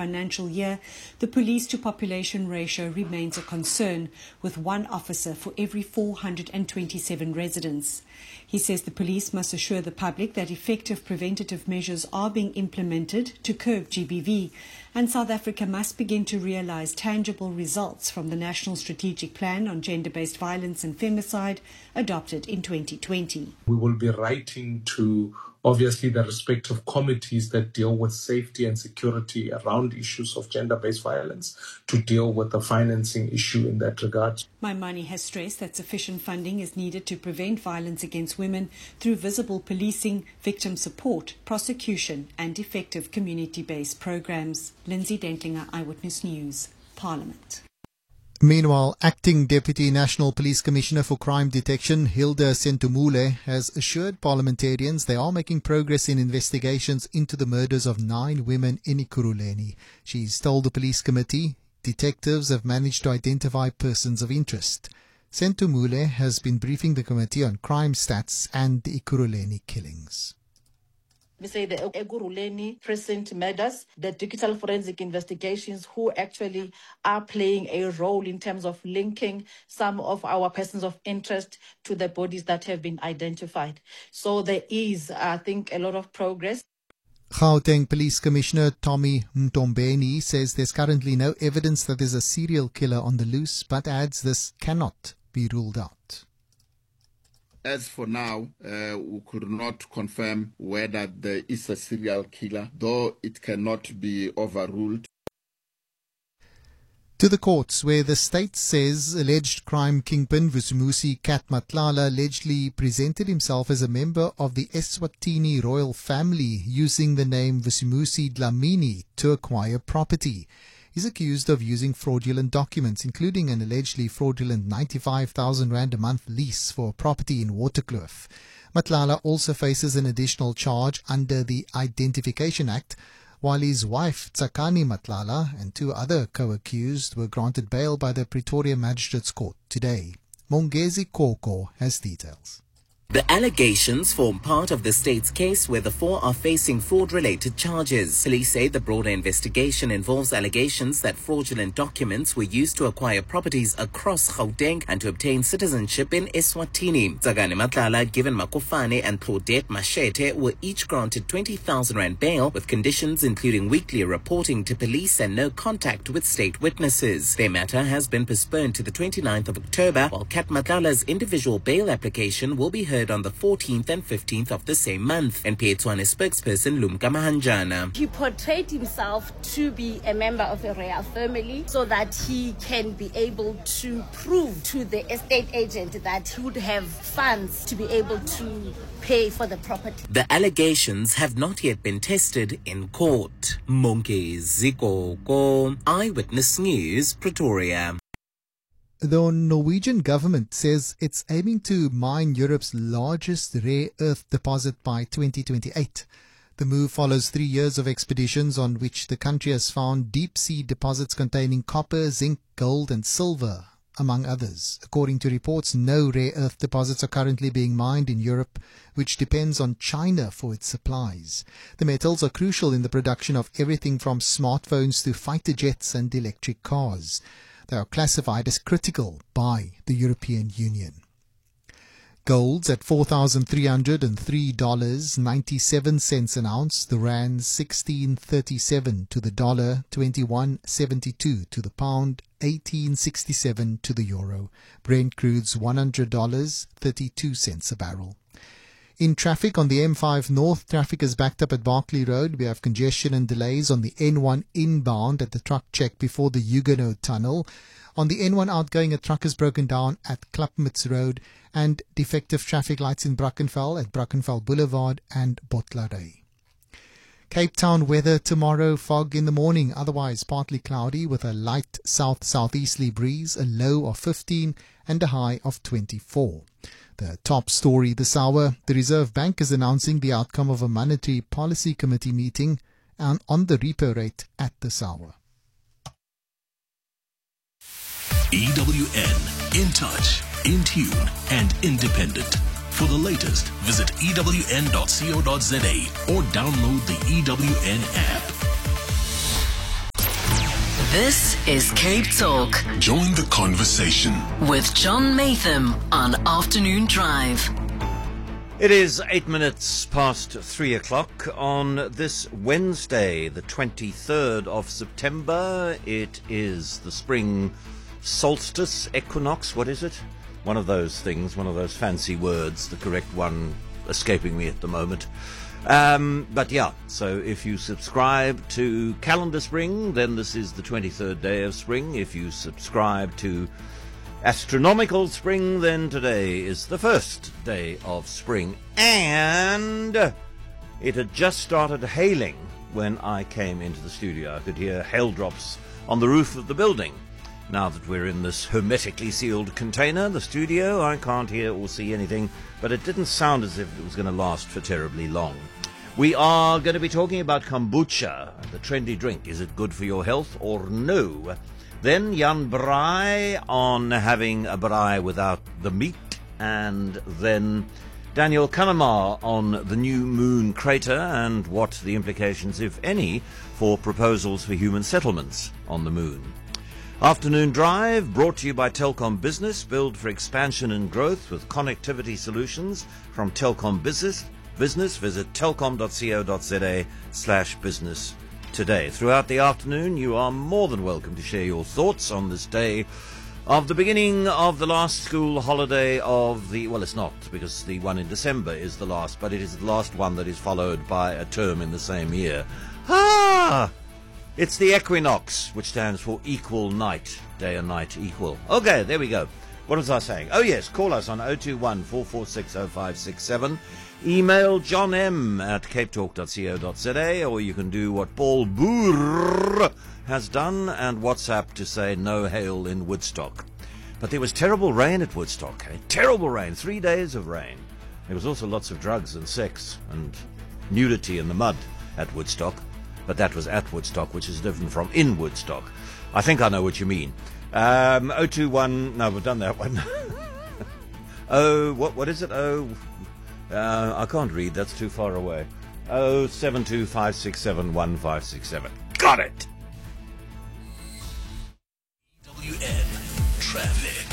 financial year, the police-to-population ratio remains a concern, with 1 officer for every 427 residents. He says the police must assure the public that effective preventative measures are being implemented to curb GBV, and South Africa must begin to realise tangible results from the National Strategic Plan on Gender-Based Violence and Femicide adopted in 2020. We will be writing to obviously the respective committees that deal with safety and security around issues of gender-based violence to deal with the financing issue in that regard. Maimane has stressed that sufficient funding is needed to prevent violence against women through visible policing, victim support, prosecution and effective community-based programs. Lindsay Dentlinger, Eyewitness News, Parliament. Meanwhile, Acting Deputy National Police Commissioner for Crime Detection, Hilda Sentumule, has assured parliamentarians they are making progress in investigations into the murders of 9 women in Ekurhuleni. She's told the police committee detectives have managed to identify persons of interest. Sentumule has been briefing the committee on crime stats and the Ekurhuleni killings. We say the Ekurhuleni precinct murders, the digital forensic investigations who actually are playing a role in terms of linking some of our persons of interest to the bodies that have been identified. So there is, I think, a lot of progress. Gauteng Police Commissioner Tommy Mtombeni says there's currently no evidence that there's a serial killer on the loose, but adds this cannot be ruled out. As for now, we could not confirm whether there is a serial killer, though it cannot be overruled. To the courts, where the state says alleged crime kingpin Vusimuzi Kat Matlala allegedly presented himself as a member of the Eswatini royal family using the name Vusimuzi Dlamini to acquire property. He's accused of using fraudulent documents, including an allegedly fraudulent 95,000 rand a month lease for a property in Waterkloof. Matlala also faces an additional charge under the Identification Act, while his wife Tsakani Matlala and 2 other co-accused were granted bail by the Pretoria Magistrates Court today. Mongezi Koko has details. The allegations form part of the state's case where the 4 are facing fraud-related charges. Police say the broader investigation involves allegations that fraudulent documents were used to acquire properties across Gauteng and to obtain citizenship in Eswatini. Tsakani Matlala, Given Makofane and Claudette Mashete were each granted 20,000 rand bail with conditions including weekly reporting to police and no contact with state witnesses. Their matter has been postponed to the 29th of October, while Kat Matlala's individual bail application will be heard on the 14th and 15th of the same month. And Pietwane spokesperson Lumka Mahanjana. He portrayed himself to be a member of a royal family so that he can be able to prove to the estate agent that he would have funds to be able to pay for the property. The allegations have not yet been tested in court. Mongezi Koko, Eyewitness News, Pretoria. The Norwegian government says it's aiming to mine Europe's largest rare earth deposit by 2028. The move follows 3 years of expeditions on which the country has found deep-sea deposits containing copper, zinc, gold and silver, among others. According to reports, no rare earth deposits are currently being mined in Europe, which depends on China for its supplies. The metals are crucial in the production of everything from smartphones to fighter jets and electric cars. They are classified as critical by the European Union. Gold's at $4,303.97 an ounce, the rand 16.37 to the dollar, 21.72 to the pound, 18.67 to the euro. Brent crude's $100.32 a barrel. In traffic on the M5 North, traffic is backed up at Barclay Road. We have congestion and delays on the N1 inbound at the truck check before the Huguenot Tunnel. On the N1 outgoing, a truck is broken down at Klapmuts Road, and defective traffic lights in Brackenfell at Brackenfell Boulevard and Botlare. Cape Town weather tomorrow, fog in the morning, otherwise partly cloudy with a light south-southeasterly breeze, a low of 15 and a high of 24. The top story this hour, the Reserve Bank is announcing the outcome of a Monetary Policy Committee meeting on the repo rate at this hour. EWN, in touch, in tune and independent. For the latest, visit ewn.co.za or download the EWN app. This is Cape Talk Join the conversation. with John Matham on Afternoon Drive. It is 8 minutes past 3 o'clock on this Wednesday, the 23rd of September. It is the spring solstice, equinox, what is it? One of those things, one of those fancy words, the correct one escaping me at the moment. But yeah, so if you subscribe to calendar spring, then this is the 23rd day of spring. If you subscribe to astronomical spring, then today is the first day of spring. And it had just started hailing when I came into the studio. I could hear hail drops on the roof of the building. Now that we're in this hermetically sealed container, the studio, I can't hear or see anything, but it didn't sound as if it was going to last for terribly long. We are going to be talking about kombucha, the trendy drink. Is it good for your health or no? Then Jan Braai on having a braai without the meat, and then Daniel Kanamar on the new moon crater and what the implications, if any, for proposals for human settlements on the moon. Afternoon Drive brought to you by Telkom Business. Build for expansion and growth with connectivity solutions from Telkom Business. Visit telkom.co.za/business today. Throughout the afternoon, you are more than welcome to share your thoughts on this day of the beginning of the last school holiday of the... Well, it's not, because the one in December is the last, but it is the last one that is followed by a term in the same year. It's the equinox, which stands for equal night, day and night equal. Okay, there we go. What was I saying? Oh yes, call us on 021-446-0567. Email johnm@capetalk.co.za, or you can do what Paul Boer has done and WhatsApp to say no hail in Woodstock. But there was terrible rain at Woodstock. Terrible rain, 3 days of rain. There was also lots of drugs and sex and nudity in the mud at Woodstock. But that was at Woodstock, which is different from in Woodstock. I think I know what you mean. 021... No, we've done that one. What is it? I can't read. That's too far away. 072-567-1567. Got it! WN Traffic.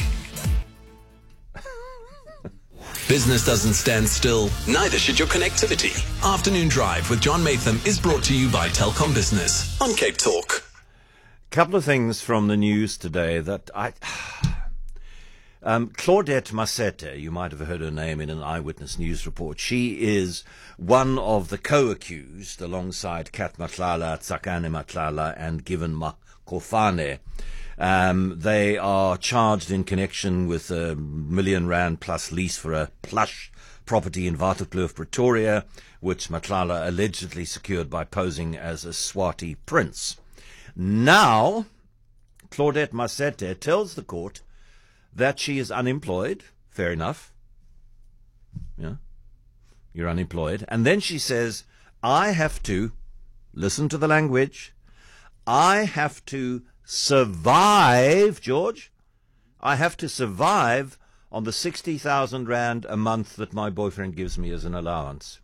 Business doesn't stand still, neither should your connectivity. Afternoon Drive with John Matham is brought to you by Telkom Business on Cape Talk. Couple of things from the news today that Claudette Masete, you might have heard her name in an Eyewitness News report. She is one of the co-accused alongside Kat Matlala, Tsakane Matlala and Given Makofane. They are charged in connection with a R1 million plus lease for a plush property in Waterkloof, Pretoria, which Matlala allegedly secured by posing as a Swati prince. Now, Claudette Masete tells the court that she is unemployed. Fair enough. Yeah, you're unemployed. And then she says, I have to, listen to the language, I have to survive, George. I have to survive on the 60,000 rand a month that my boyfriend gives me as an allowance.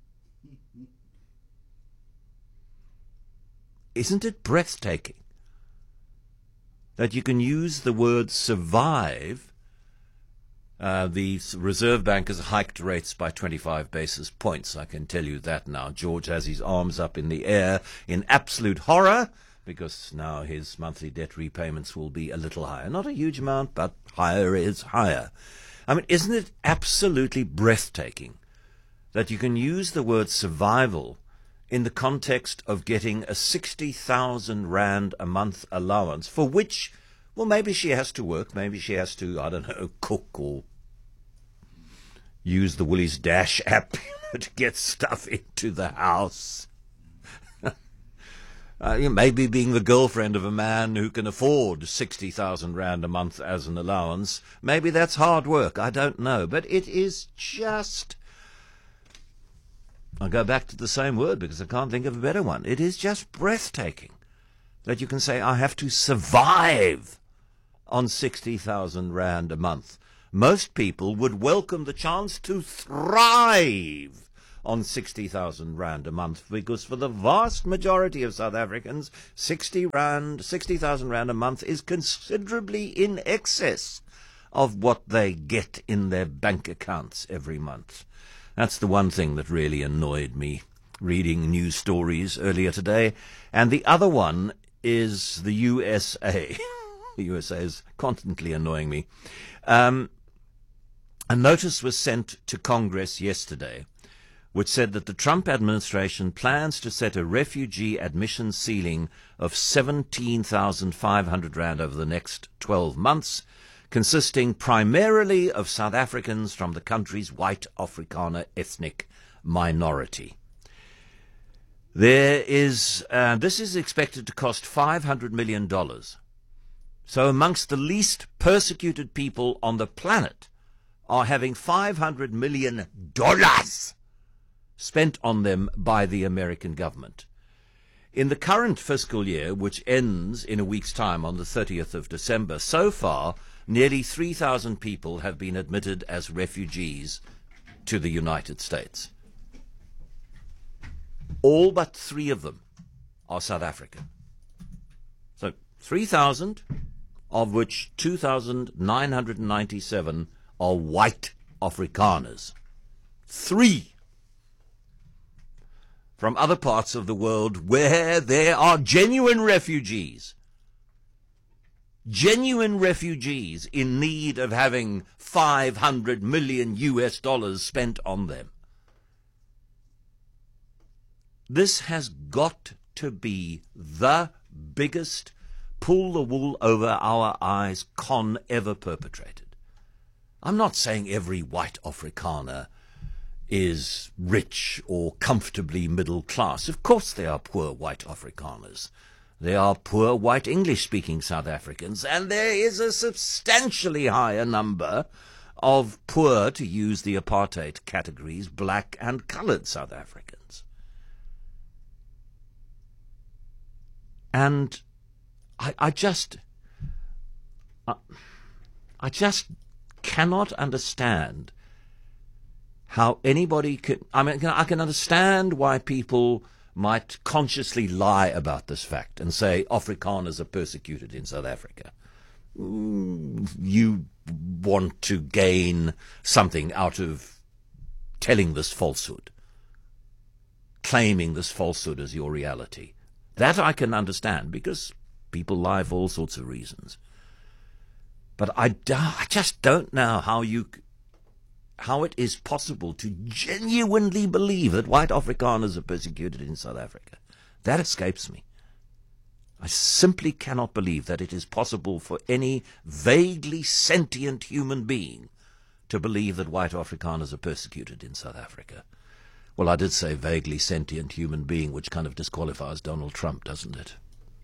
Isn't it breathtaking that you can use the word survive? The Reserve Bank has hiked rates by 25 basis points. I can tell you that now. George has his arms up in the air in absolute horror, because now his monthly debt repayments will be a little higher. Not a huge amount, but higher is higher. I mean, isn't it absolutely breathtaking that you can use the word survival in the context of getting a 60,000 rand a month allowance, for which, well, maybe she has to work, maybe she has to, I don't know, cook or use the Woolies Dash app to get stuff into the house. Maybe being the girlfriend of a man who can afford 60,000 rand a month as an allowance, maybe that's hard work, I don't know. But it is just... I'll go back to the same word because I can't think of a better one. It is just breathtaking that you can say, I have to survive on 60,000 rand a month. Most people would welcome the chance to thrive on 60,000 rand a month, because for the vast majority of South Africans, 60,000 rand a month is considerably in excess of what they get in their bank accounts every month. That's the one thing that really annoyed me reading news stories earlier today. And the other one is the USA. The USA is constantly annoying me. A notice was sent to Congress yesterday which said that the Trump administration plans to set a refugee admission ceiling of 17,500 rand over the next 12 months, consisting primarily of South Africans from the country's white Afrikaner ethnic minority. This is expected to cost $500 million. So amongst the least persecuted people on the planet are having $500 million spent on them by the American government. In the current fiscal year, which ends in a week's time on the 30th of December, so far, nearly 3,000 people have been admitted as refugees to the United States. All but 3 of them are South African. So 3,000, of which 2,997 are white Afrikaners. 3 from other parts of the world where there are genuine refugees in need of having $500 million spent on them. This has got to be the biggest pull the wool over our eyes con ever perpetrated. I'm not saying every white Afrikaner is rich or comfortably middle class. Of course there are poor white Afrikaners. There are poor white English-speaking South Africans, and there is a substantially higher number of poor, to use the apartheid categories, black and coloured South Africans. And I just cannot understand how anybody can. I mean, I can understand why people might consciously lie about this fact and say Afrikaners are persecuted in South Africa. You want to gain something out of telling this falsehood, claiming this falsehood as your reality. That I can understand, because people lie for all sorts of reasons. But I just don't know how it is possible to genuinely believe that white Afrikaners are persecuted in South Africa. That escapes me. I simply cannot believe that it is possible for any vaguely sentient human being to believe that white Afrikaners are persecuted in South Africa. Well, I did say vaguely sentient human being, which kind of disqualifies Donald Trump, doesn't it?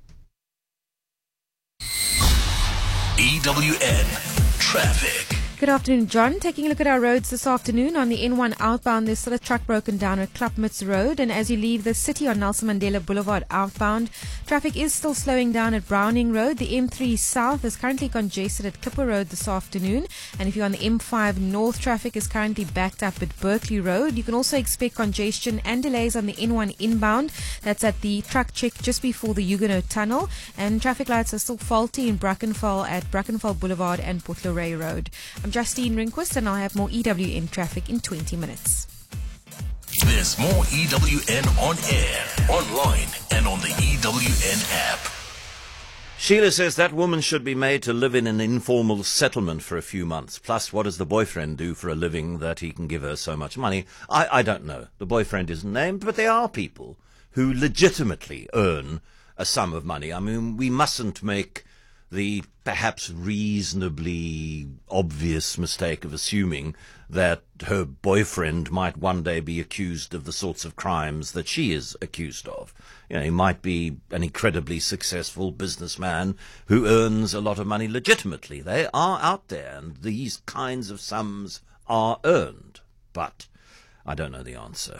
EWN Traffic. Good afternoon, John. Taking a look at our roads this afternoon. On the N1 outbound, there's still a truck broken down at Klapmuts Road. And as you leave the city on Nelson Mandela Boulevard outbound, traffic is still slowing down at Browning Road. The M3 South is currently congested at Clipper Road this afternoon. And if you're on the M5 North, traffic is currently backed up at Berkeley Road. You can also expect congestion and delays on the N1 inbound. That's at the truck check just before the Huguenot Tunnel. And traffic lights are still faulty in Brackenfell at Brackenfell Boulevard and Port Lorraine Road. I'm Justine Rinquist, and I'll have more EWN traffic in 20 minutes. There's more EWN on air, online, and on the EWN app. Sheila says that woman should be made to live in an informal settlement for a few months. Plus, what does the boyfriend do for a living that he can give her so much money? I don't know. The boyfriend isn't named, but there are people who legitimately earn a sum of money. I mean, we mustn't make the perhaps reasonably obvious mistake of assuming that her boyfriend might one day be accused of the sorts of crimes that she is accused of. You know, he might be an incredibly successful businessman who earns a lot of money legitimately. They are out there, and these kinds of sums are earned. But I don't know the answer.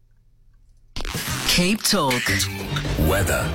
Cape Talk. Weather.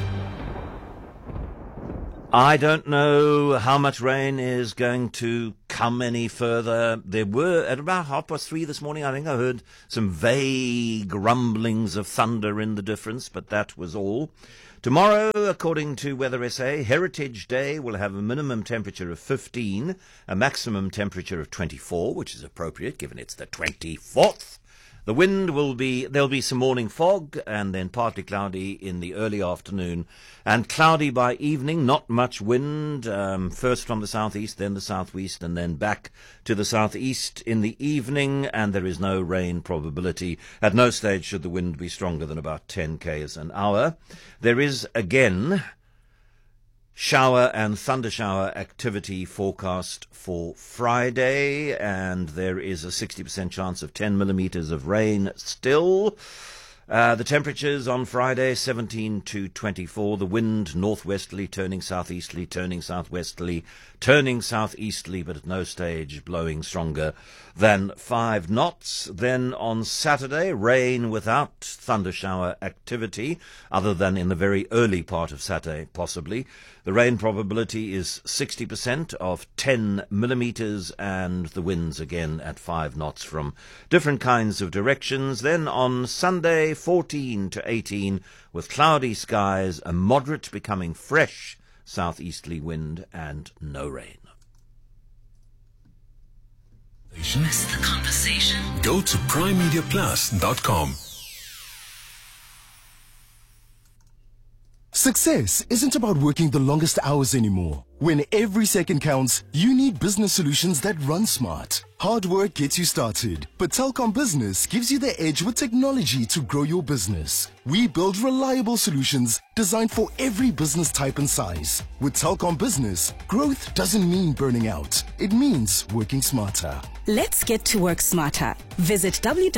I don't know how much rain is going to come any further. There were, at about 3:30 this morning, I think I heard some vague rumblings of thunder in the difference, but that was all. Tomorrow, according to Weather SA, Heritage Day will have a minimum temperature of 15, a maximum temperature of 24, which is appropriate given it's the 24th. The wind there'll be some morning fog and then partly cloudy in the early afternoon and cloudy by evening, not much wind, first from the southeast, then the southwest and then back to the southeast in the evening, and there is no rain probability. At no stage should the wind be stronger than about 10 k's an hour. There is again shower and thundershower activity forecast for Friday, and there is a 60% chance of 10 millimeters of rain still. The temperatures on Friday, 17 to 24. The wind northwesterly, turning southeasterly, turning southwesterly, turning southeasterly, but at no stage blowing stronger than 5 knots. Then on Saturday, rain without thundershower activity, other than in the very early part of Saturday, possibly. The rain probability is 60% of 10 millimeters, and the winds again at 5 knots from different kinds of directions. Then on Sunday, 14 to 18, with cloudy skies, a moderate becoming fresh southeasterly wind, and no rain. Miss the conversation? Go to primemediaplus.com. Success isn't about working the longest hours anymore. When every second counts, you need business solutions that run smart. Hard work gets you started, but Telkom Business gives you the edge with technology to grow your business. We build reliable solutions designed for every business type and size. With Telkom Business, growth doesn't mean burning out. It means working smarter. Let's get to work smarter. Visit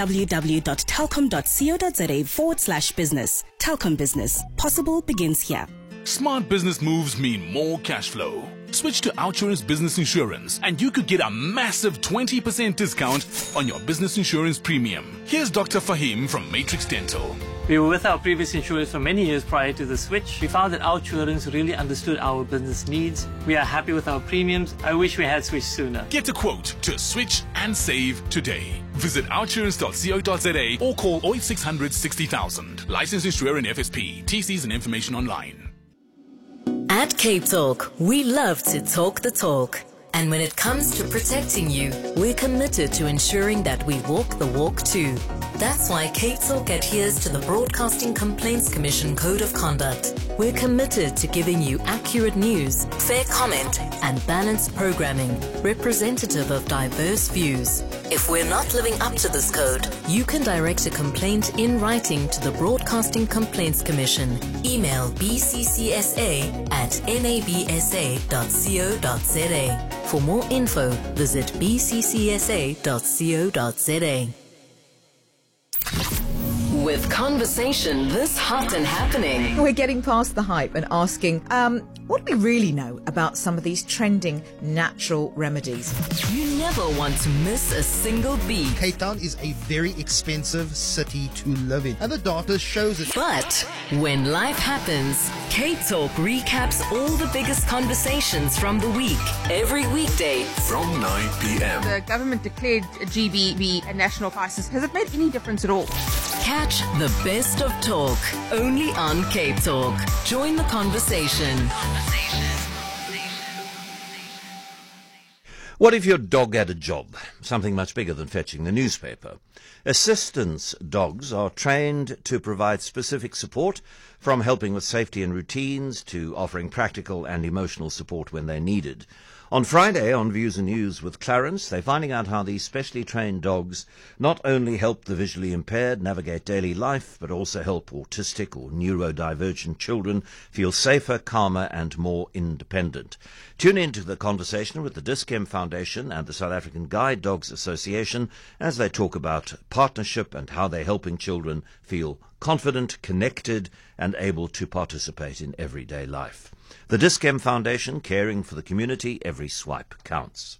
www.telkom.co.za/business. Telkom Business. Possible begins here. Smart business moves mean more cash flow. Switch to Outsurance Business Insurance and you could get a massive 20% discount on your business insurance premium. Here's Dr. Fahim from Matrix Dental. We were with our previous insurers for many years prior to the switch. We found that Outsurance really understood our business needs. We are happy with our premiums. I wish we had switched sooner. Get a quote to switch and save today. Visit outsurance.co.za or call 0800 60,000. Licensed insurer and FSP. TCs and information online. At Cape Talk, we love to talk the talk. And when it comes to protecting you, we're committed to ensuring that we walk the walk too. That's why Cape Talk adheres to the Broadcasting Complaints Commission Code of Conduct. We're committed to giving you accurate news, fair comment, and balanced programming, representative of diverse views. If we're not living up to this code, you can direct a complaint in writing to the Broadcasting Complaints Commission. Email bccsa@nabsa.co.za. For more info, visit bccsa.co.za. With conversation this hot and happening, we're getting past the hype and asking, what do we really know about some of these trending natural remedies? You never want to miss a single beat. Cape Town is a very expensive city to live in, and the data shows it. But when life happens, Cape Talk recaps all the biggest conversations from the week, every weekday from 9 p.m. The government declared GBV a national crisis. Has it made any difference at all? Catch the best of talk only on Cape Talk. Join the conversation. What if your dog had a job? Something much bigger than fetching the newspaper. Assistance dogs are trained to provide specific support, from helping with safety and routines to offering practical and emotional support when they're needed. On Friday, on Views and News with Clarence, they're finding out how these specially trained dogs not only help the visually impaired navigate daily life, but also help autistic or neurodivergent children feel safer, calmer and more independent. Tune in to the conversation with the Dis-Chem Foundation and the South African Guide Dogs Association as they talk about partnership and how they're helping children feel confident, connected and able to participate in everyday life. The Dis-Chem Foundation, caring for the community. Every swipe counts.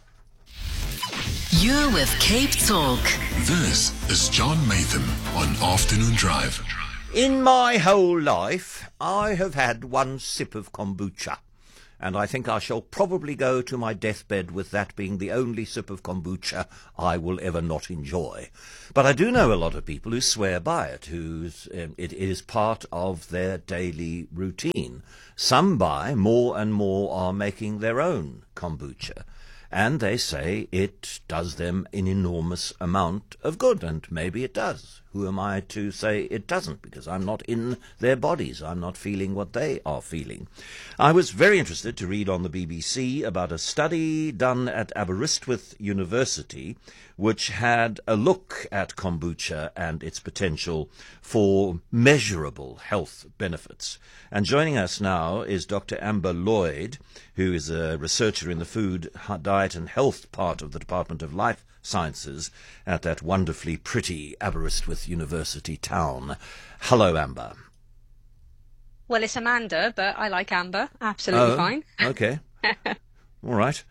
You're with Cape Talk. This is John Matham on Afternoon Drive. In my whole life, I have had one sip of kombucha. and I think I shall probably go to my deathbed with that being the only sip of kombucha I will ever not enjoy. But I do know a lot of people who swear by it, it is part of their daily routine. Some buy, more and more are making their own kombucha, and they say it does them an enormous amount of good, and maybe it does. Who am I to say it doesn't? Because I'm not in their bodies. I'm not feeling what they are feeling. I was very interested to read on the BBC about a study done at Aberystwyth University, which had a look at kombucha and its potential for measurable health benefits. And joining us now is Dr. Amber Lloyd, who is a researcher in the food, diet and health part of the Department of Life Sciences at that wonderfully pretty Aberystwyth University town. Hello, Amber. Well, it's Amanda, but I like Amber. Absolutely fine. Okay. All right.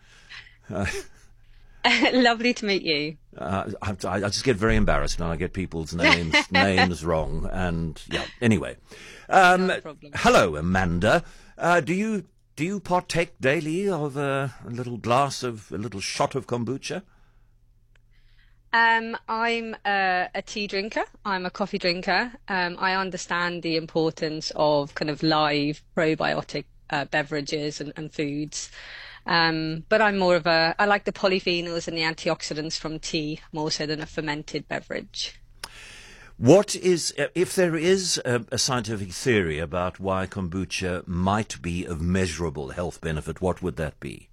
Lovely to meet you. I just get very embarrassed when I get people's names wrong. And yeah, anyway. No problem. Hello, Amanda. Do you partake daily of a little shot of kombucha? I'm a tea drinker. I'm a coffee drinker. I understand the importance of kind of live probiotic beverages and foods. But I'm more of I like the polyphenols and the antioxidants from tea more so than a fermented beverage. What is, if there is a scientific theory about why kombucha might be of measurable health benefit, what would that be?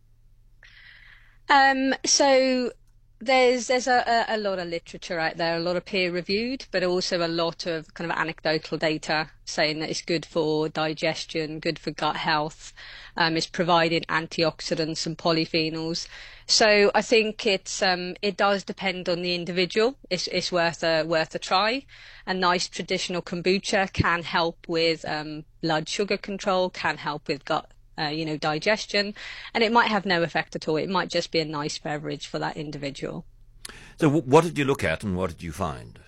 So there's a lot of literature out there, a lot of peer-reviewed, but also a lot of kind of anecdotal data saying that it's good for digestion, good for gut health, it's providing antioxidants and polyphenols. So I think it does depend on the individual. It's worth a try. A nice traditional kombucha can help with blood sugar control, can help with gut digestion, and it might have no effect at all. It might just be a nice beverage for that individual. So what did you look at and what did you find?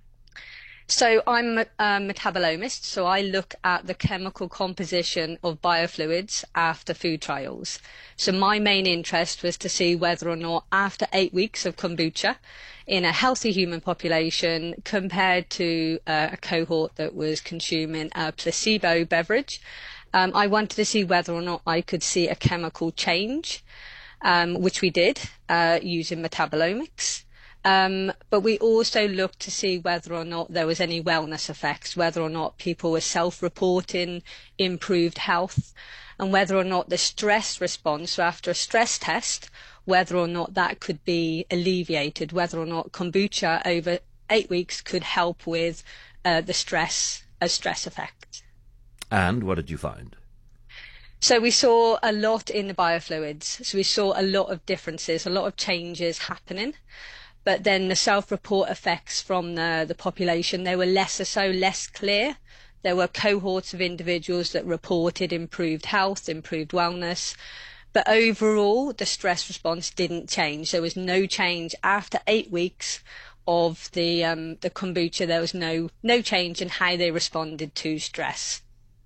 So I'm a metabolomist, so I look at the chemical composition of biofluids after food trials. So my main interest was to see whether or not after 8 weeks of kombucha in a healthy human population compared to a cohort that was consuming a placebo beverage, I wanted to see whether or not I could see a chemical change, which we did using metabolomics. But we also looked to see whether or not there was any wellness effects, whether or not people were self-reporting improved health, and whether or not the stress response, so after a stress test, whether or not that could be alleviated, whether or not kombucha over 8 weeks could help with the stress effect. And what did you find? So we saw a lot in the biofluids. So we saw a lot of differences, a lot of changes happening. But then the self-report effects from the population, they were less clear. There were cohorts of individuals that reported improved health, improved wellness. But overall, the stress response didn't change. There was no change after 8 weeks of the kombucha. There was no change in how they responded to stress.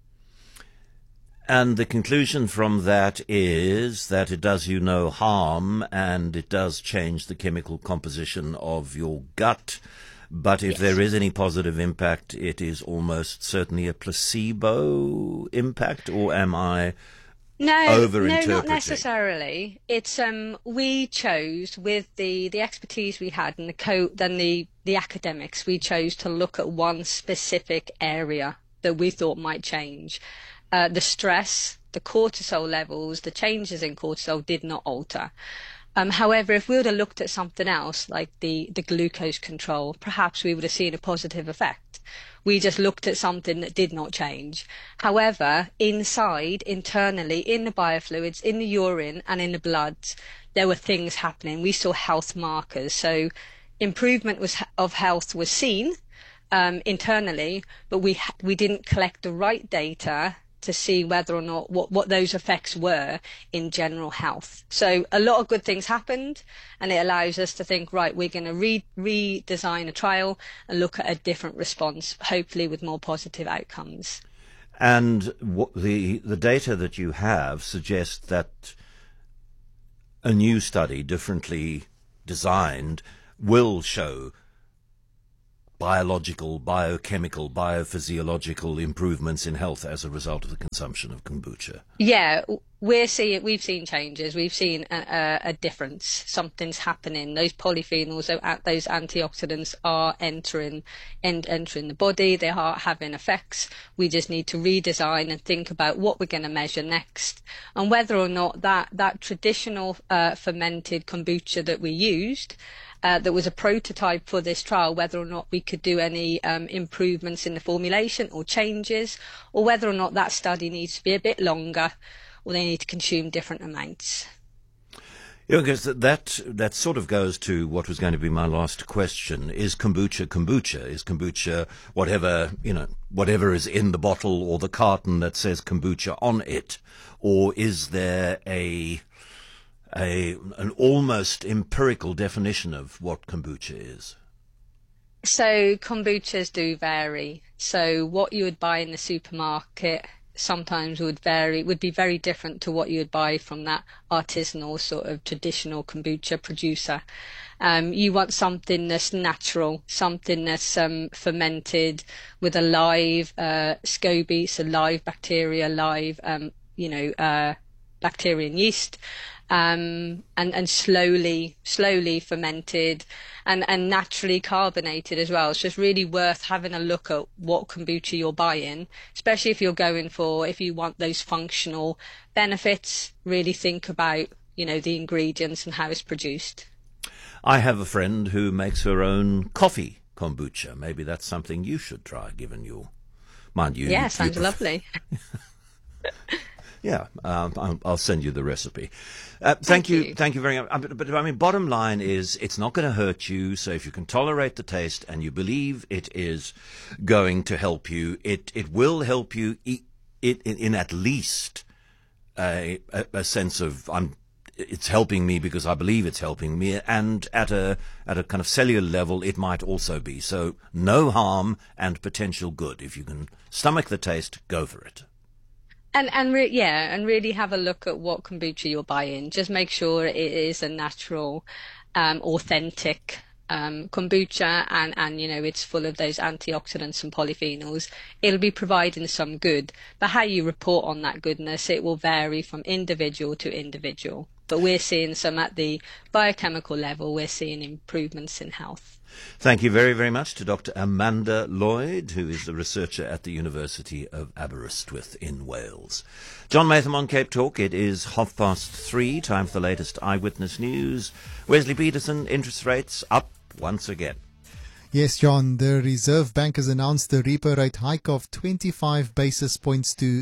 And the conclusion from that is that it does you no harm and it does change the chemical composition of your gut. But if there is any positive impact, it is almost certainly a placebo impact, or am I overinterpreting? No, not necessarily. It's we chose, with the expertise we had and the academics, we chose to look at one specific area that we thought might change. The stress, the cortisol levels, the changes in cortisol did not alter. However, if we would have looked at something else, like the glucose control, perhaps we would have seen a positive effect. We just looked at something that did not change. However, internally, in the biofluids, in the urine and in the blood, there were things happening. We saw health markers. So improvement of health was seen internally, but we didn't collect the right data to see whether or not what those effects were in general health. So a lot of good things happened, and it allows us to think, right, we're going to redesign a trial and look at a different response, hopefully with more positive outcomes. And the data that you have suggests that a new study, differently designed, will show biological, biochemical, biophysiological improvements in health as a result of the consumption of kombucha. Yeah, we've seen changes. We've seen a difference. Something's happening. Those polyphenols, those antioxidants are entering the body. They are having effects. We just need to redesign and think about what we're going to measure next, and whether or not that traditional fermented kombucha that we used, that was a prototype for this trial, whether or not we could do any improvements in the formulation or changes, or whether or not that study needs to be a bit longer, or they need to consume different amounts. Yeah, because that sort of goes to what was going to be my last question. Is kombucha kombucha? Is kombucha whatever is in the bottle or the carton that says kombucha on it? Or is there an almost empirical definition of what kombucha is? So kombuchas do vary. So what you would buy in the supermarket sometimes would be very different to what you would buy from that artisanal sort of traditional kombucha producer. You want something that's natural, something that's fermented with a live SCOBY, so live bacteria, live bacteria and yeast, and slowly fermented and naturally carbonated as well. So it's really worth having a look at what kombucha you're buying, especially if you want those functional benefits. Really think about, the ingredients and how it's produced. I have a friend who makes her own coffee kombucha. Maybe that's something you should try, given your mind. Yeah, sounds lovely. Yeah, I'll send you the recipe. Thank you very much. But I mean, bottom line is, it's not going to hurt you. So if you can tolerate the taste and you believe it is going to help you, it will help you in at least a sense of it's helping me because I believe it's helping me, and at a kind of cellular level, it might also be. So no harm and potential good. If you can stomach the taste, go for it. And really have a look at what kombucha you're buying. Just make sure it is a natural, authentic kombucha, and it's full of those antioxidants and polyphenols. It'll be providing some good, but how you report on that goodness, it will vary from individual to individual. But we're seeing some at the biochemical level. We're seeing improvements in health. Thank you very, very much to Dr. Amanda Lloyd, who is a researcher at the University of Aberystwyth in Wales. John Maytham on Cape Talk. It is 3:30, time for the latest eyewitness news. Wesley Peterson, interest rates up once again. Yes, John, the Reserve Bank has announced a repo rate hike of 25 basis points to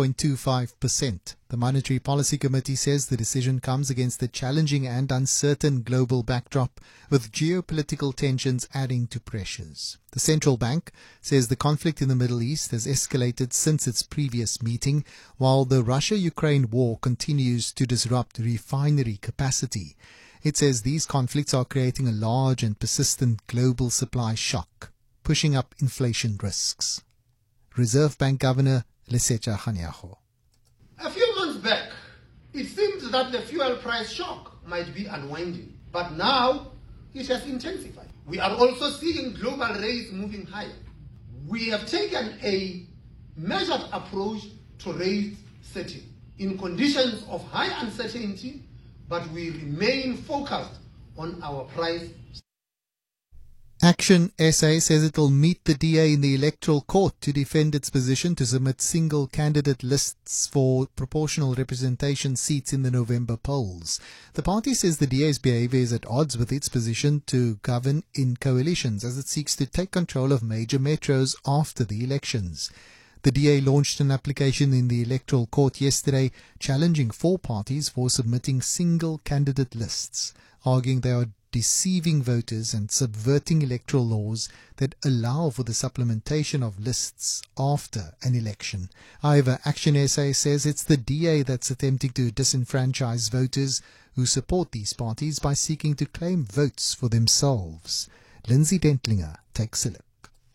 7.25%. The Monetary Policy Committee says the decision comes against the challenging and uncertain global backdrop, with geopolitical tensions adding to pressures. The central bank says the conflict in the Middle East has escalated since its previous meeting, while the Russia-Ukraine war continues to disrupt refinery capacity. It says these conflicts are creating a large and persistent global supply shock, pushing up inflation risks. Reserve Bank Governor Lesetja Kganyago. A few months back, it seemed that the fuel price shock might be unwinding, but now it has intensified. We are also seeing global rates moving higher. We have taken a measured approach to rate setting in conditions of high uncertainty, but we remain focused on our price. Action SA says it will meet the DA in the Electoral Court to defend its position to submit single candidate lists for proportional representation seats in the November polls. The party says the DA's behavior is at odds with its position to govern in coalitions as it seeks to take control of major metros after the elections. The DA launched an application in the Electoral Court yesterday challenging 4 parties for submitting single candidate lists, arguing they are deceiving voters and subverting electoral laws that allow for the supplementation of lists after an election. However, Action SA says it's the DA that's attempting to disenfranchise voters who support these parties by seeking to claim votes for themselves. Lindsay Dentlinger takes a look.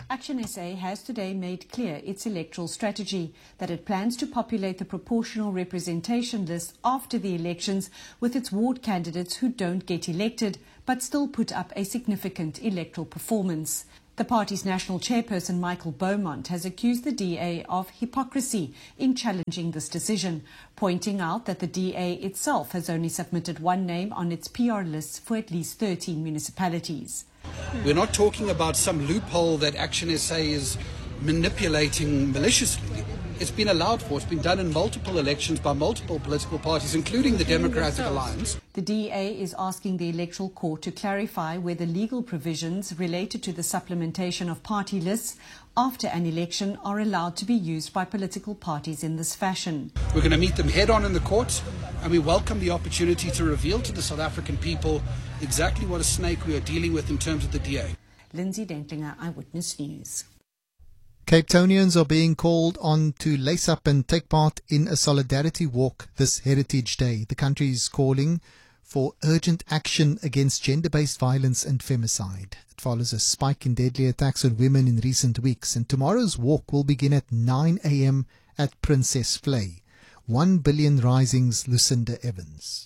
Action SA has today made clear its electoral strategy, that it plans to populate the proportional representation list after the elections with its ward candidates who don't get elected but still put up a significant electoral performance. The party's national chairperson, Michael Beaumont, has accused the DA of hypocrisy in challenging this decision, pointing out that the DA itself has only submitted one name on its PR lists for at least 13 municipalities. We're not talking about some loophole that Action SA is manipulating maliciously. It's been allowed for. It's been done in multiple elections by multiple political parties, including the Democratic Alliance. The DA is asking the Electoral Court to clarify whether legal provisions related to the supplementation of party lists after an election are allowed to be used by political parties in this fashion. We're going to meet them head on in the courts, and we welcome the opportunity to reveal to the South African people exactly what a snake we are dealing with in terms of the DA. Lindsay Dentlinger, Eyewitness News. Cape Townians are being called on to lace up and take part in a solidarity walk this Heritage Day. The country is calling for urgent action against gender-based violence and femicide. It follows a spike in deadly attacks on women in recent weeks, and tomorrow's walk will begin at 9 a.m. at Princess Flay. 1 Billion Rising's Lucinda Evans.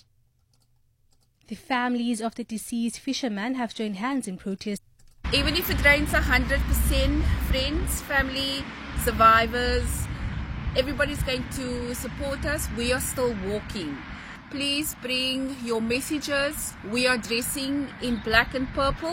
The families of the deceased fishermen have joined hands in protest. Even if it rains 100%, friends, family, survivors, everybody's going to support us. We are still walking. Please bring your messages. We are dressing in black and purple.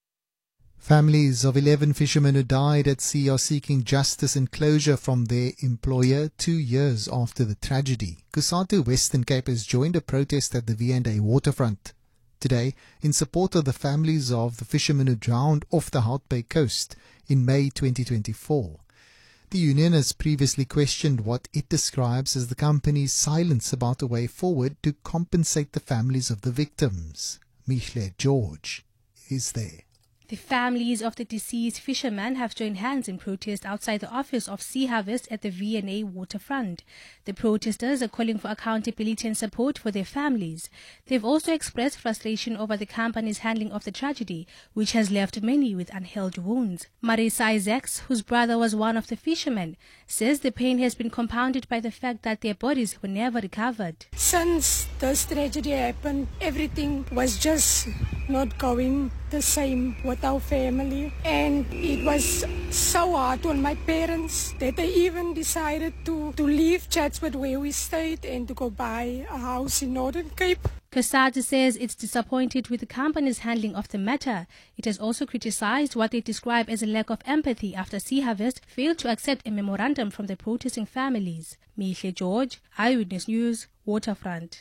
Families of 11 fishermen who died at sea are seeking justice and closure from their employer 2 years after the tragedy. Kusatu Western Cape has joined a protest at the V&A waterfront today in support of the families of the fishermen who drowned off the Hout Bay coast in May 2024. The union has previously questioned what it describes as the company's silence about a way forward to compensate the families of the victims. Michle George is there. The families of the deceased fishermen have joined hands in protest outside the office of Sea Harvest at the V&A waterfront. The protesters are calling for accountability and support for their families. They've also expressed frustration over the company's handling of the tragedy, which has left many with unhealed wounds. Marisa Isaacs, whose brother was one of the fishermen, says the pain has been compounded by the fact that their bodies were never recovered. Since this tragedy happened, everything was just not going the same with our family, and it was so hard on my parents that they even decided to leave Chatsworth where we stayed and to go buy a house in Northern Cape. Kusatu says it's disappointed with the company's handling of the matter. It has also criticized what they describe as a lack of empathy after Sea Harvest failed to accept a memorandum from the protesting families. Michle George, Eyewitness News, Waterfront.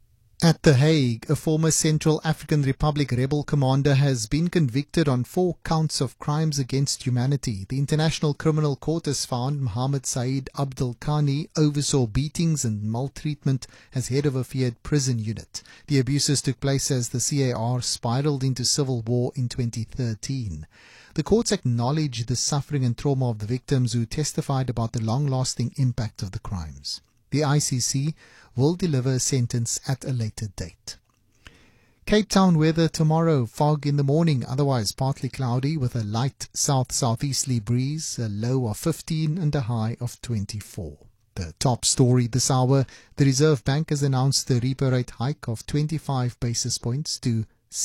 At The Hague, a former Central African Republic rebel commander has been convicted on 4 counts of crimes against humanity. The International Criminal Court has found Mohammed Said Abdul Khani oversaw beatings and maltreatment as head of a feared prison unit. The abuses took place as the CAR spiraled into civil war in 2013. The courts acknowledged the suffering and trauma of the victims who testified about the long-lasting impact of the crimes. The ICC will deliver a sentence at a later date. Cape Town weather tomorrow, fog in the morning, otherwise partly cloudy with a light south-southeasterly breeze, a low of 15 and a high of 24. The top story this hour, the Reserve Bank has announced the repo rate hike of 25 basis points to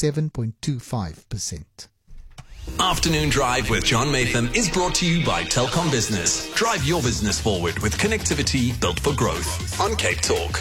7.25%. Afternoon Drive with John Matham is brought to you by Telkom Business. Drive your business forward with connectivity built for growth on Cape Talk.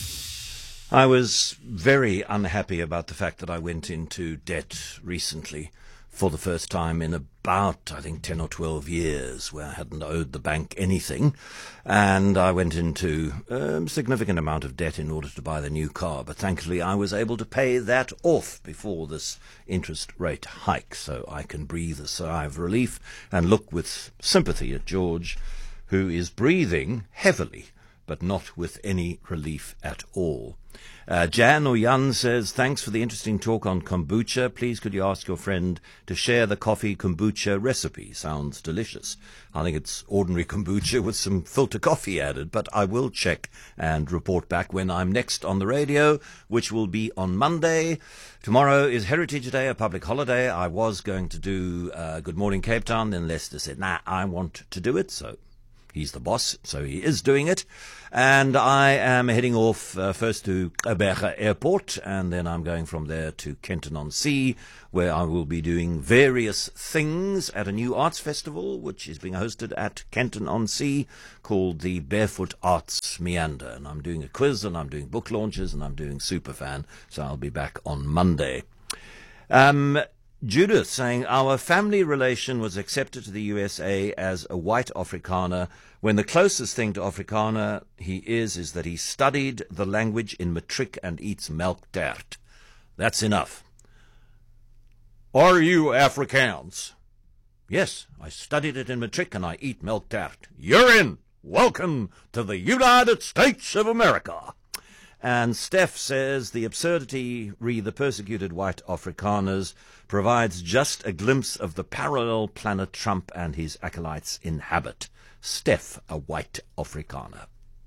I was very unhappy about the fact that I went into debt recently for the first time in about, I think, 10 or 12 years, where I hadn't owed the bank anything. And I went into a significant amount of debt in order to buy the new car. But thankfully, I was able to pay that off before this interest rate hike. So I can breathe a sigh of relief and look with sympathy at George, who is breathing heavily but not with any relief at all. Jan or Jan says, thanks for the interesting talk on kombucha. Please could you ask your friend to share the coffee kombucha recipe? Sounds delicious. I think it's ordinary kombucha with some filter coffee added, but I will check and report back when I'm next on the radio, which will be on Monday. Tomorrow is Heritage Day, a public holiday. I was going to do Good Morning Cape Town, then Lester said, nah, I want to do it, so he's the boss, so he is doing it. And I am heading off first to Gqeberha Airport, and then I'm going from there to Kenton-on-Sea, where I will be doing various things at a new arts festival, which is being hosted at Kenton-on-Sea, called the Barefoot Arts Meander. And I'm doing a quiz, and I'm doing book launches, and I'm doing Superfan, so I'll be back on Monday. Judith saying, our family relation was accepted to the USA as a white Afrikaner when the closest thing to Afrikaner he is that he studied the language in matric and eats melk tart. That's enough. Are you Afrikaans? Yes, I studied it in matric and I eat milk tart. You're in. Welcome to the United States of America. And Steph says the absurdity re the persecuted white Afrikaners provides just a glimpse of the parallel planet Trump and his acolytes inhabit. Steph, a white Afrikaner.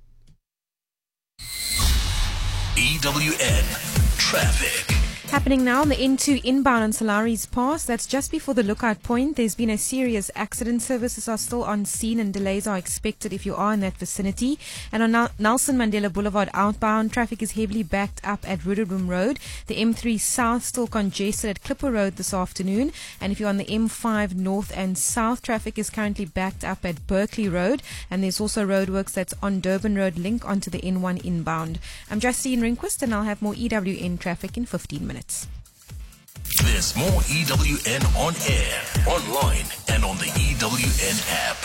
EWN Traffic. Happening now on the N2 inbound on Salaris Pass. That's just before the lookout point. There's been a serious accident. Services are still on scene and delays are expected if you are in that vicinity. And on Nelson Mandela Boulevard outbound, traffic is heavily backed up at Rudderboom Road. The M3 South still congested at Clipper Road this afternoon. And if you're on the M5 North and South, traffic is currently backed up at Berkeley Road. And there's also roadworks that's on Durban Road link onto the N1 inbound. I'm Justine Rinquist and I'll have more EWN traffic in 15 minutes. There's more EWN on air, online, and on the EWN app.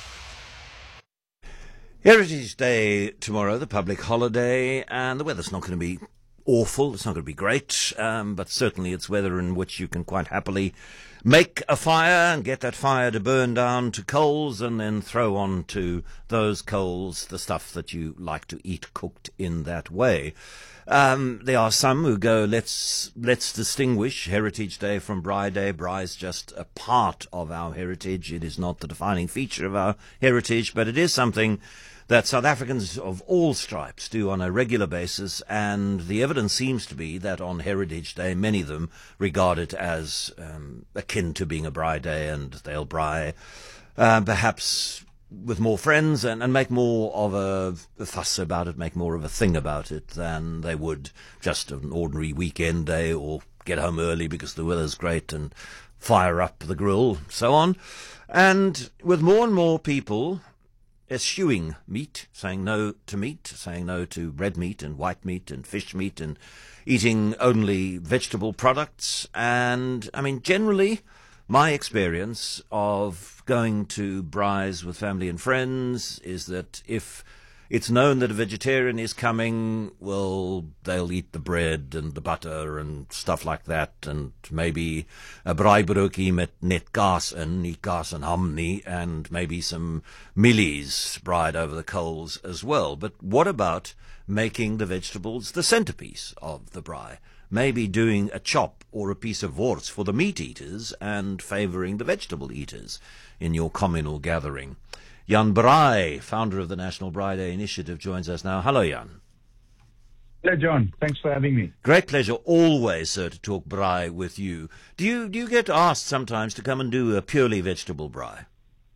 Heritage Day tomorrow, the public holiday, and the weather's not going to be awful. It's not going to be great, but certainly it's weather in which you can quite happily make a fire and get that fire to burn down to coals and then throw onto those coals the stuff that you like to eat cooked in that way. There are some who go, let's distinguish Heritage Day from Braai Day. Braai is just a part of our heritage. It is not the defining feature of our heritage, but it is something that South Africans of all stripes do on a regular basis, and the evidence seems to be that on Heritage Day, many of them regard it as akin to being a Braai Day, and they'll braai perhaps with more friends and make more of a fuss about it, make more of a thing about it than they would just an ordinary weekend day or get home early because the weather's great and fire up the grill, so on. And with more and more people eschewing meat, saying no to meat, saying no to red meat and white meat and fish meat and eating only vegetable products. And, I mean, generally, my experience of going to braais with family and friends is that if it's known that a vegetarian is coming, well, they'll eat the bread and the butter and stuff like that, and maybe a braaibroodjie met net kaas in, nie kaas en ham nie, and maybe some mielies braaid over the coals as well. But what about making the vegetables the centerpiece of the braai? Maybe doing a chop or a piece of wors for the meat eaters and favouring the vegetable eaters in your communal gathering. Jan Braai, founder of the National Braai Day Initiative, joins us now. Hello, Jan. Hello, John. Thanks for having me. Great pleasure always, sir, to talk braai with you. Do you get asked sometimes to come and do a purely vegetable braai?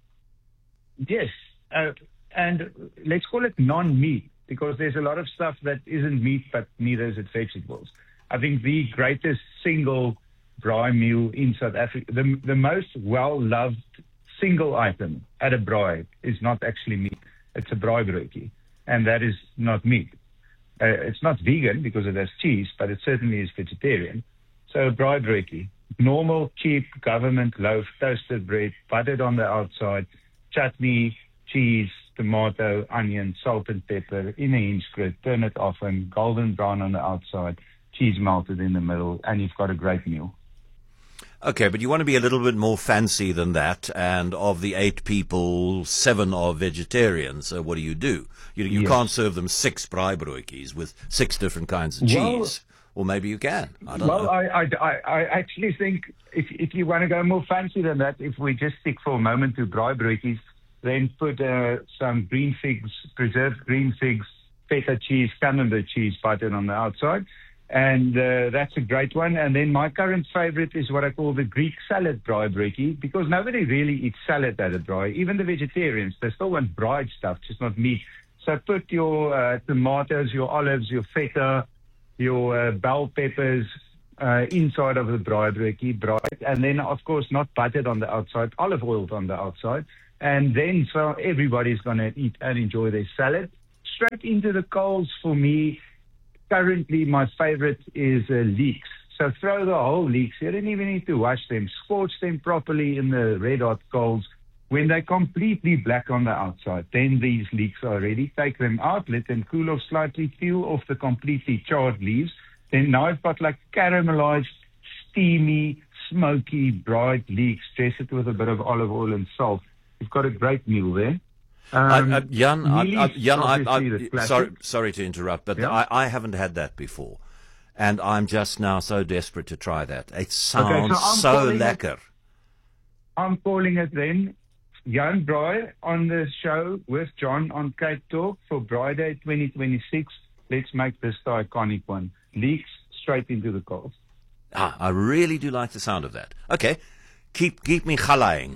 Yes, and let's call it non-meat, because there's a lot of stuff that isn't meat, but neither is it vegetables. I think the greatest single braai meal in South Africa, the most well-loved single item at a braai is not actually meat. It's a braaibroodjie, and that is not meat. It's not vegan because it has cheese, but it certainly is vegetarian. So a braaibroodjie, normal, cheap government loaf, toasted bread, buttered on the outside, chutney, cheese, tomato, onion, salt and pepper in a hinge grid, turn it often, golden brown on the outside, cheese melted in the middle, and you've got a great meal. Okay, but you want to be a little bit more fancy than that, and of the 8 people, 7 are vegetarians, so what do? You Yes. can't serve them 6 braaibroodjies with 6 different kinds of cheese. Or maybe you can. I don't know. I actually think if you want to go more fancy than that, if we just stick for a moment to braaibroodjies, then put some green figs, preserved green figs, feta cheese, camembert cheese buttered on the outside. And that's a great one. And then my current favorite is what I call the Greek salad braaibroodjie, because nobody really eats salad at a braai. Even the vegetarians, they still want braai stuff, just not meat. So put your tomatoes, your olives, your feta, your bell peppers inside of the braaibroodjie, braai, and then, of course, not buttered on the outside, olive oil on the outside. And then so everybody's going to eat and enjoy their salad. Straight into the coals for me. Currently, my favorite is leeks. So throw the whole leeks. You don't even need to wash them. Scorch them properly in the red hot coals. When they're completely black on the outside, then these leeks are ready. Take them out, let them cool off slightly, peel off the completely charred leaves. Then now I've got like caramelized, steamy, smoky, bright leeks. Dress it with a bit of olive oil and salt. You've got a great meal there. Jan, sorry to interrupt, but yeah? I haven't had that before, and I'm just now so desperate to try that. It sounds so lekker. I'm calling it then Jan Braai on the show with John on Cape Talk for Braai Day 2026. Let's make this the iconic one. Leeks straight into the coals. I really do like the sound of that. Okay, keep me galaying.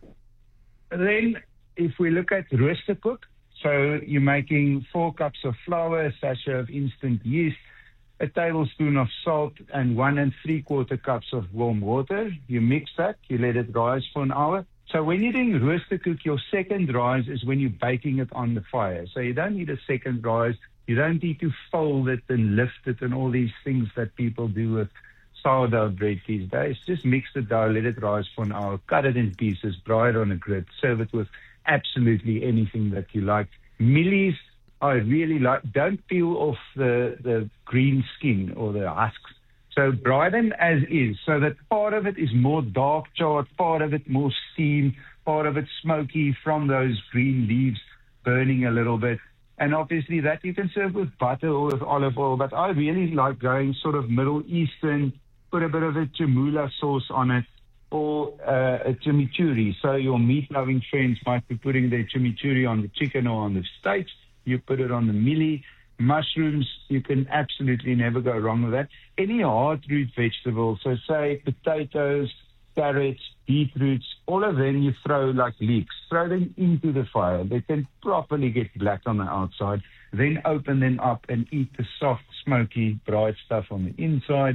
Then, if we look at rooster cook, so you're making 4 cups of flour, a sachet of instant yeast, a tablespoon of salt, and 1 3/4 cups of warm water. You mix that, you let it rise for an hour. So when you're doing rooster cook, your second rise is when you're baking it on the fire. So you don't need a second rise. You don't need to fold it and lift it and all these things that people do with sourdough bread these days. Just mix the dough, let it rise for an hour, cut it in pieces, braai it on a grid, serve it with absolutely anything that you like. Millies, I really like. Don't peel off the green skin or the husks. So braai them as is, so that part of it is more dark charred, part of it more steam, part of it smoky from those green leaves burning a little bit. And obviously that you can serve with butter or with olive oil, but I really like going sort of Middle Eastern, put a bit of a chermoula sauce on it, or a chimichurri. So your meat-loving friends might be putting their chimichurri on the chicken or on the steaks. You put it on the millie. Mushrooms, you can absolutely never go wrong with that. Any hard root vegetable, so say potatoes, carrots, beetroots, all of them you throw like leeks. Throw them into the fire. They can properly get black on the outside. Then open them up and eat the soft, smoky, bright stuff on the inside.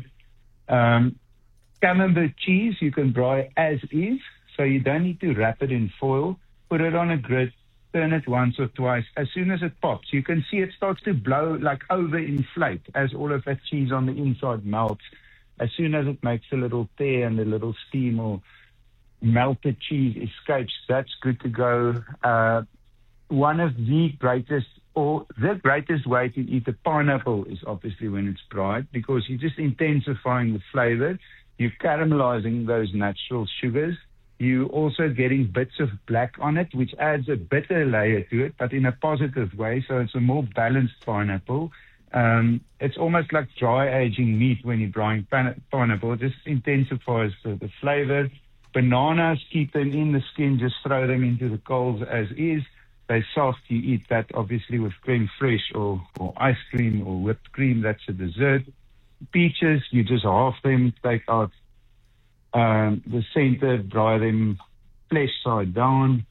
Camembert cheese, you can braai as is, so you don't need to wrap it in foil. Put it on a grid, turn it once or twice. As soon as it pops, you can see it starts to blow, like overinflate, as all of that cheese on the inside melts. As soon as it makes a little tear and a little steam or melted cheese escapes, that's good to go. One of the greatest, or the greatest way to eat a pineapple is obviously when it's dried, because you're just intensifying the flavor. You're caramelizing those natural sugars. You're also getting bits of black on it, which adds a bitter layer to it, but in a positive way. So it's a more balanced pineapple. It's almost like dry aging meat when you're drying pineapple. It just intensifies the flavor. Bananas, keep them in the skin, just throw them into the coals as is. They're soft. You eat that obviously with creme fraiche or ice cream or whipped cream. That's a dessert. Peaches, you just half them, take out the center, dry them flesh side down.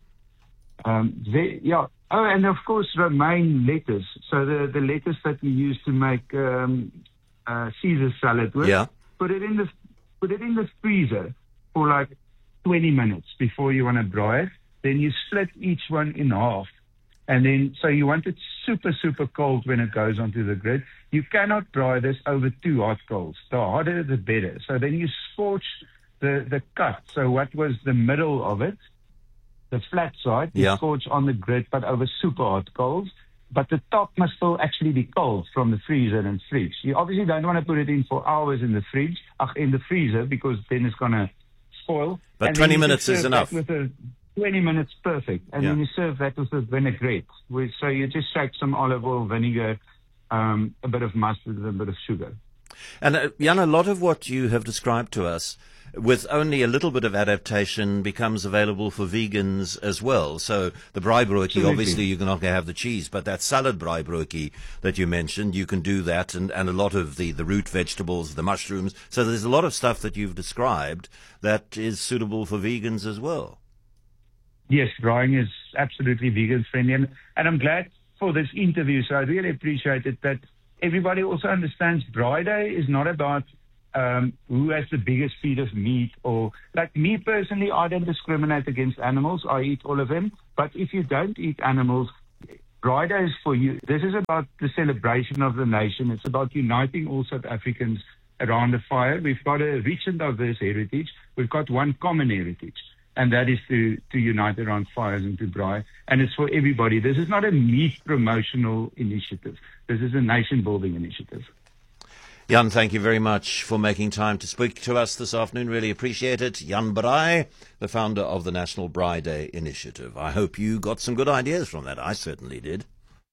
Oh, and of course romaine lettuce. So the lettuce that we use to make Caesar salad with. Yeah. Put it in the freezer for like 20 minutes before you want to braai it. Then you split each one in half. And then, so you want it super, super cold when it goes onto the grid. You cannot braai this over 2 hot coals. The harder, the better. So then you scorch the cut. So what was the middle of it, the flat side, you scorch on the grid, but over super hot coals. But the top must still actually be cold from the freezer and fridge. You obviously don't want to put it in for hours in the freezer, because then it's going to spoil. But and 20 then you minutes just is serve enough. that with 20 minutes, perfect. And then you serve that with a vinaigrette. So you just shake some olive oil, vinegar, a bit of mustard, and a bit of sugar. And Jan, a lot of what you have described to us, with only a little bit of adaptation, becomes available for vegans as well. So the braaibroodjie, obviously you're not going to have the cheese, but that salad braaibroodjie that you mentioned, you can do that, and a lot of the root vegetables, the mushrooms. So there's a lot of stuff that you've described that is suitable for vegans as well. Yes, braaiing is absolutely vegan friendly. And I'm glad for this interview, so I really appreciate it that everybody also understands Braai Day is not about who has the biggest feet of meat, or like me personally, I don't discriminate against animals. I eat all of them. But if you don't eat animals, Braai Day is for you. This is about the celebration of the nation. It's about uniting all South Africans around the fire. We've got a rich and diverse heritage. We've got one common heritage, and that is to unite around fires and to braai. And it's for everybody. This is not a meat promotional initiative. This is a nation-building initiative. Jan, thank you very much for making time to speak to us this afternoon. Really appreciate it. Jan Braai, the founder of the National Braai Day Initiative. I hope you got some good ideas from that. I certainly did.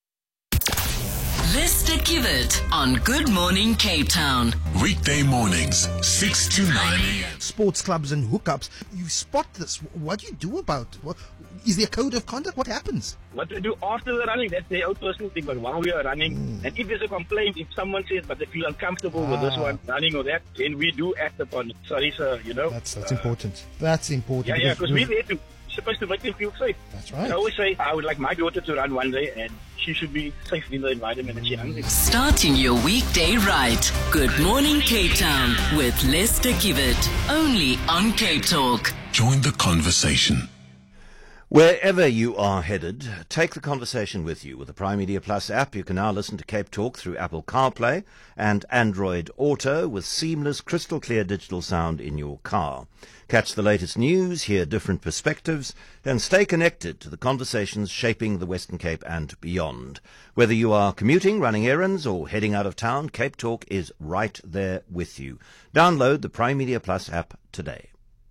Lester Kibbert on Good Morning Cape Town. Weekday mornings, 6 to 9 a.m. Sports clubs and hookups. You spot this. What do you do about it? Is there a code of conduct? What happens? What to do after the running, that's their own personal thing. But while we are running, and if there's a complaint, if someone says, but they feel uncomfortable with this one running or that, then we do act upon it. Sorry, sir, you know. That's important. That's important. Yeah, because we're there to supposed to make them feel safe. That's right. I always say I would like my daughter to run one day, and she should be safe in the environment that she runs in. Starting your weekday right. Good Morning Cape Town with Lester Kibbert. Only on Cape Talk. Join the conversation. Wherever you are headed, take the conversation with you. With the Prime Media Plus app, you can now listen to Cape Talk through Apple CarPlay and Android Auto with seamless, crystal clear digital sound in your car. Catch the latest news, hear different perspectives, and stay connected to the conversations shaping the Western Cape and beyond. Whether you are commuting, running errands, or heading out of town, Cape Talk is right there with you. Download the Prime Media Plus app today.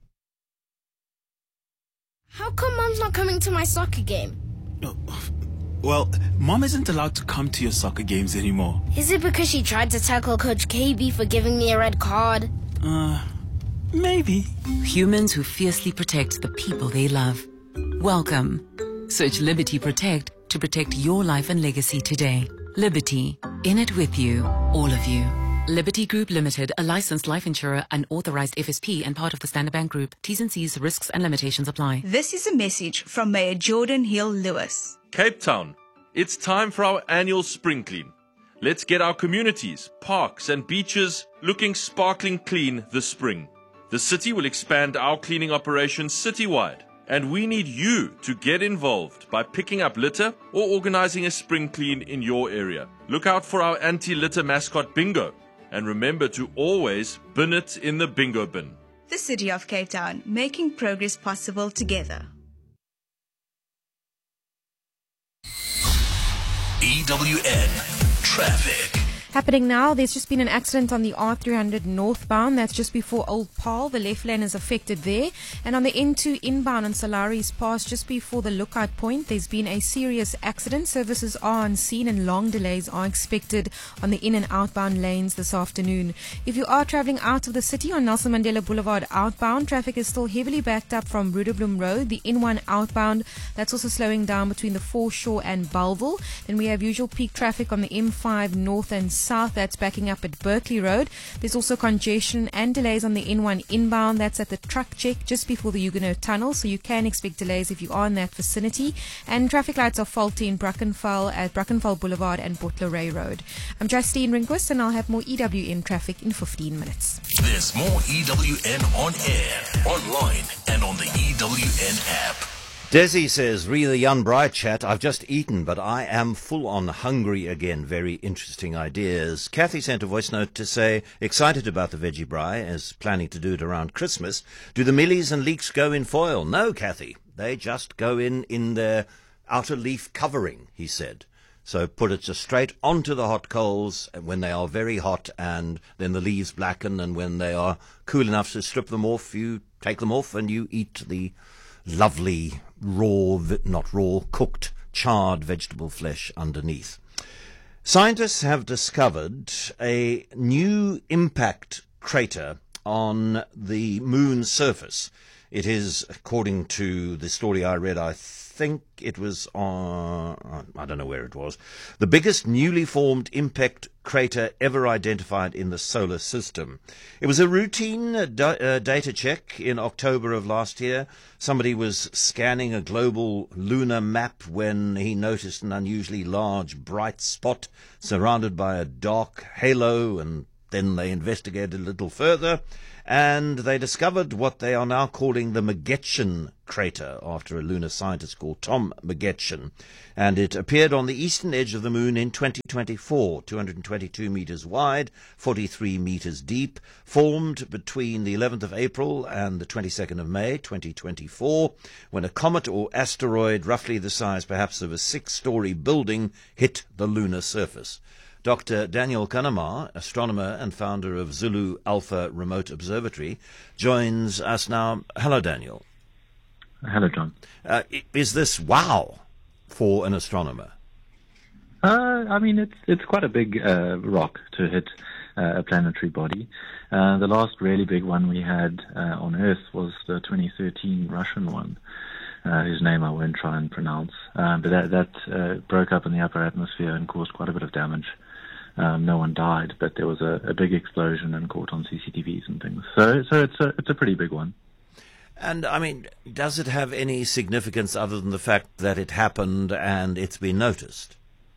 How come Mom's not coming to my soccer game? Well, Mom isn't allowed to come to your soccer games anymore. Is it because she tried to tackle Coach KB for giving me a red card? Maybe. Humans who fiercely protect the people they love. Welcome. Search Liberty Protect to protect your life and legacy today. Liberty. In it with you. All of you. Liberty Group Limited, a licensed life insurer and authorized FSP and part of the Standard Bank Group. T's and C's, risks and limitations apply. This is a message from Mayor Jordan Hill-Lewis. Cape Town, it's time for our annual spring clean. Let's get our communities, parks and beaches looking sparkling clean this spring. The city will expand our cleaning operations citywide, and we need you to get involved by picking up litter or organizing a spring clean in your area. Look out for our anti-litter mascot bingo. And remember to always bin it in the bingo bin. The City of Cape Town, making progress possible together. EWN Traffic. Happening now, there's just been an accident on the R300 northbound. That's just before Old Paarl. The left lane is affected there. And on the N2 inbound on Salaris Pass, just before the lookout point, there's been a serious accident. Services are on scene and long delays are expected on the in and outbound lanes this afternoon. If you are traveling out of the city on Nelson Mandela Boulevard outbound, traffic is still heavily backed up from Rudabloem Road. The N1 outbound, that's also slowing down between the Foreshore and Bellville. Then we have usual peak traffic on the M5 north and south, that's backing up at Berkeley Road. There's also congestion and delays on the N1 inbound, that's at the truck check just before the Huguenot Tunnel, so you can expect delays if you are in that vicinity. And traffic lights are faulty in Brackenfell at Brackenfell Boulevard and Port Lorraine Road. I'm Justine Rinquist, and I'll have more EWN traffic in 15 minutes. There's more EWN on air, online, and on the EWN app. Desi says, re the Jan Braai chat, I've just eaten, but I am full on hungry again. Very interesting ideas. Kathy sent a voice note to say, excited about the veggie braai, as planning to do it around Christmas. Do the millies and leeks go in foil? No, Kathy. They just go in their outer leaf covering, he said. So put it just straight onto the hot coals when they are very hot, and then the leaves blacken, and when they are cool enough to strip them off, you take them off and you eat the lovely cooked, charred vegetable flesh underneath. Scientists have discovered a new impact crater on the moon's surface. It is, according to the story I read, I think it was on, I don't know where it was, the biggest newly formed impact crater ever identified in the solar system. It was a routine data check in October of last year. Somebody was scanning a global lunar map when he noticed an unusually large bright spot surrounded by a dark halo, and then they investigated a little further, and they discovered what they are now calling the McGetchen crater, after a lunar scientist called Tom McGetchen. And it appeared on the eastern edge of the moon in 2024, 222 meters wide, 43 meters deep, formed between the 11th of April and the 22nd of May, 2024, when a comet or asteroid, roughly the size perhaps of a 6-story building, hit the lunar surface. Dr. Daniel Kanamar, astronomer and founder of Zulu Alpha Remote Observatory, joins us now. Hello, Daniel. Hello, John. Is this wow for an astronomer? I mean, it's quite a big rock to hit a planetary body. The last really big one we had on Earth was the 2013 Russian one, whose name I won't try and pronounce. But that broke up in the upper atmosphere and caused quite a bit of damage. No one died, but there was a big explosion and caught on CCTVs and things. So it's a pretty big one. And, I mean, does it have any significance other than the fact that it happened and it's been noticed?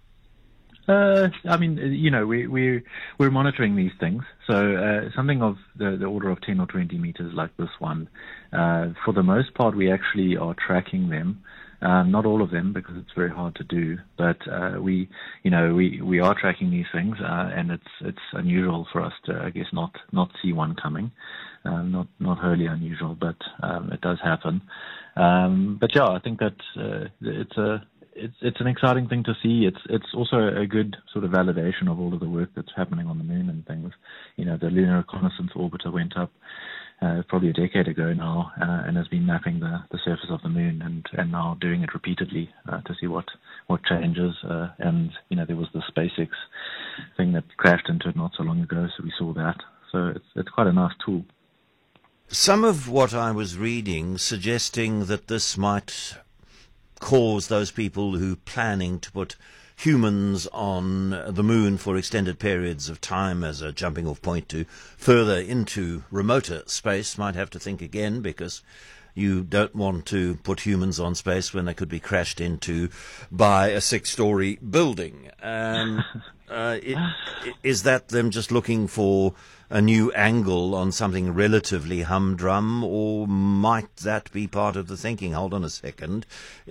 I mean, you know, we're monitoring these things. So something of the order of 10 or 20 meters like this one, for the most part, we actually are tracking them. Not all of them, because it's very hard to do, but we are tracking these things, and it's unusual for us to, I guess, not see one coming. Not wholly unusual, but it does happen. But yeah, I think that it's an exciting thing to see. It's also a good sort of validation of all of the work that's happening on the moon and things. You know, the Lunar Reconnaissance Orbiter went up probably a decade ago now, and has been mapping the surface of the moon, and now doing it repeatedly to see what changes. And you know, there was the SpaceX thing that crashed into it not so long ago, so we saw that. So it's quite a nice tool. Some of what I was reading suggesting that this might cause those people who planning to put humans on the moon for extended periods of time as a jumping off point to further into remoter space might have to think again, because you don't want to put humans on space when they could be crashed into by a 6-story building. Is that them just looking for a new angle on something relatively humdrum, or might that be part of the thinking? Hold on a second.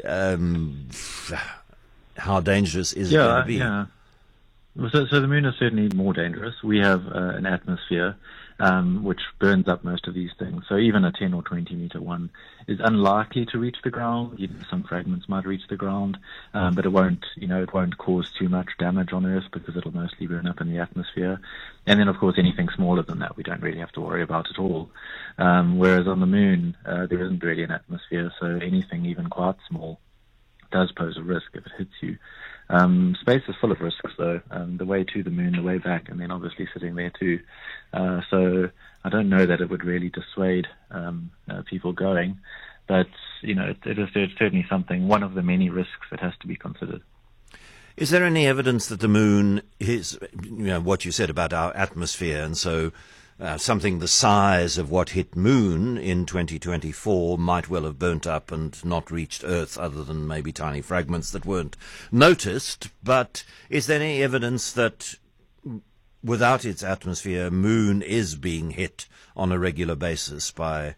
How dangerous is it going to be? Yeah. So the moon is certainly more dangerous. We have an atmosphere which burns up most of these things. So even a 10 or 20 meter one is unlikely to reach the ground. Some fragments might reach the ground, but it won't cause too much damage on Earth, because it'll mostly burn up in the atmosphere. And then, of course, anything smaller than that we don't really have to worry about at all. Whereas on the moon, there isn't really an atmosphere, so anything even quite small does pose a risk if it hits you. Space is full of risks, though. The way to the moon, the way back, and then obviously sitting there too. So I don't know that it would really dissuade people going, but you know, it is certainly something. One of the many risks that has to be considered. Is there any evidence that the moon is, you know, what you said about our atmosphere, and so something the size of what hit moon in 2024 might well have burnt up and not reached Earth, other than maybe tiny fragments that weren't noticed? But is there any evidence that without its atmosphere, moon is being hit on a regular basis by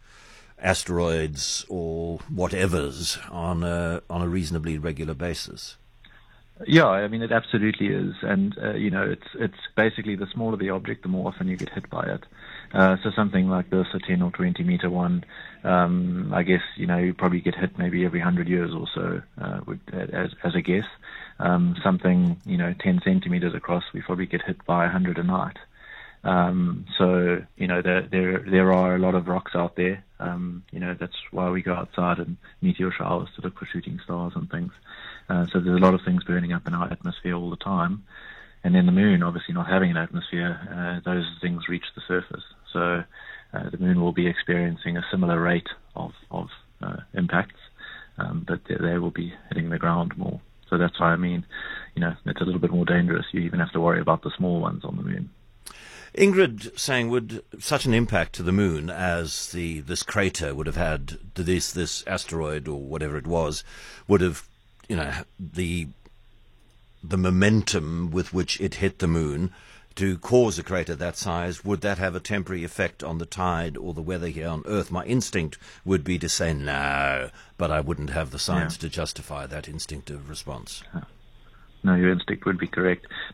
asteroids or whatevers on a reasonably regular basis? Yeah, I mean, it absolutely is. And, it's basically the smaller the object, the more often you get hit by it. So something like this, a 10 or 20 meter one, I guess, you probably get hit maybe every 100 years or so, as a guess. Something, 10 centimeters across, we probably get hit by 100 a night. So, there are a lot of rocks out there. That's why we go outside and meteor showers to look for shooting stars and things. So there's a lot of things burning up in our atmosphere all the time. And then the moon, obviously not having an atmosphere, those things reach the surface. So the moon will be experiencing a similar rate of impacts, but they will be hitting the ground more. So that's why it's a little bit more dangerous. You even have to worry about the small ones on the moon. Ingrid saying, would such an impact to the moon as this crater would have had, this asteroid or whatever it was, would have, the momentum with which it hit the moon to cause a crater that size, would that have a temporary effect on the tide or the weather here on Earth? My instinct would be to say no, but I wouldn't have the science to justify that instinctive response. No, your instinct would be correct.